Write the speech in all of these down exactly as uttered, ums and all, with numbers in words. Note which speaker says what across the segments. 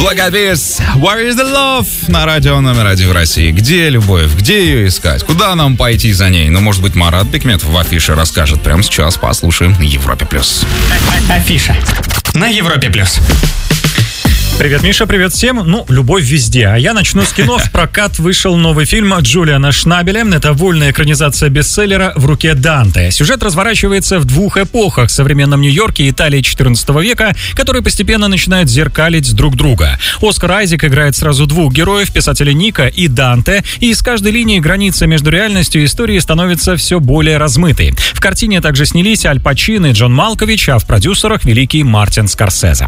Speaker 1: Благовест, Where is the love? На радио номер один в России. Где любовь? Где ее искать? Куда нам пойти за ней? Ну, может быть, Марат Бекметов в афише расскажет прямо сейчас. Послушаем на Европе+.
Speaker 2: Афиша на Европе+. Привет, Миша, привет всем. Ну, любовь везде. А я начну с кино. В прокат вышел новый фильм Джулиана Шнабеля. Это вольная экранизация бестселлера «В руке Данте». Сюжет разворачивается в двух эпохах: современном Нью-Йорке и Италии четырнадцатого века, которые постепенно начинают зеркалить друг друга. Оскар Айзек играет сразу двух героев, писателя Ника и Данте, и с каждой линии граница между реальностью и историей становится все более размытой. В картине также снялись Аль Пачино и Джон Малкович, а в продюсерах великий Мартин Скорсезе.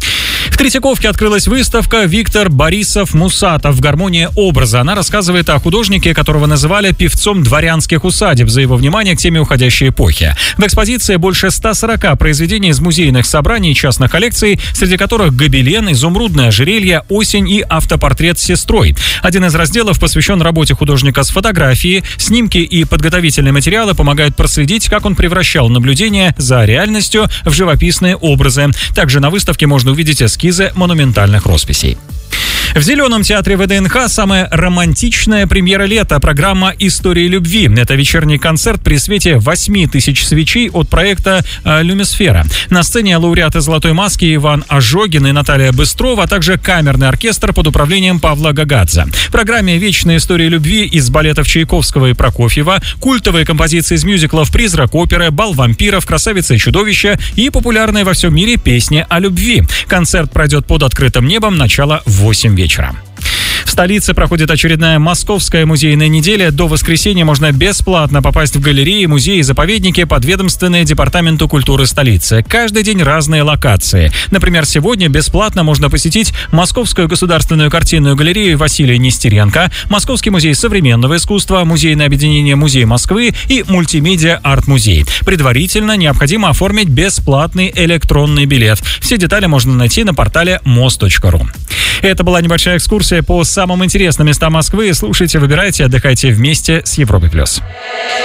Speaker 2: В Третьяковке открылась выставка «Виктор Борисов-Мусатов. Гармония образа». Она рассказывает о художнике, которого называли певцом дворянских усадеб за его внимание к теме уходящей эпохи. В экспозиции больше ста сорока произведений из музейных собраний и частных коллекций, среди которых гобелен, изумрудное ожерелье, осень и автопортрет с сестрой. Один из разделов посвящен работе художника с фотографией. Снимки и подготовительные материалы помогают проследить, как он превращал наблюдение за реальностью в живописные образы. Также на выставке можно увидеть эскизы монументальных росписей. В Зеленом театре ВДНХ самая романтичная премьера лета — программа «Истории любви». Это вечерний концерт при свете восьми тысяч свечей от проекта «Люмисфера». На сцене лауреаты «Золотой маски» Иван Ожогин и Наталья Быстрова, а также камерный оркестр под управлением Павла Гагадзе. В программе «Вечная история любви» из балетов Чайковского и Прокофьева, культовые композиции из мюзиклов «Призрак оперы», «Бал вампиров», «Красавица и чудовище» и популярные во всем мире песни о любви. Концерт пройдет под открытым небом, начало в восемь вечера. В столице проходит очередная Московская музейная неделя. До воскресенья можно бесплатно попасть в галереи, музеи и заповедники, подведомственные Департаменту культуры столицы. Каждый день разные локации. Например, сегодня бесплатно можно посетить Московскую государственную картинную галерею Василия Нестеренко, Московский музей современного искусства, музейное объединение «Музей Москвы» и мультимедиа-арт-музей. Предварительно необходимо оформить бесплатный электронный билет. Все детали можно найти на портале мос точка ру. Это была небольшая экскурсия по самым интересным местам Москвы. Слушайте, выбирайте, отдыхайте вместе с Европой+.